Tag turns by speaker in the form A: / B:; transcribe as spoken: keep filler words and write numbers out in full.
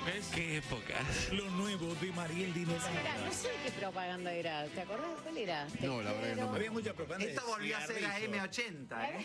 A: ¿Ves?
B: Qué épocas.
A: Lo nuevo de Mariel Dinosaurio.
C: Era, no sé qué propaganda era. ¿Te acordás cuál era?
D: No, la verdad que no me-
A: Había mucha propaganda.
E: Esto
A: de
E: volvió a ser la
A: cigarrillos.
E: eme ochenta, ¿eh?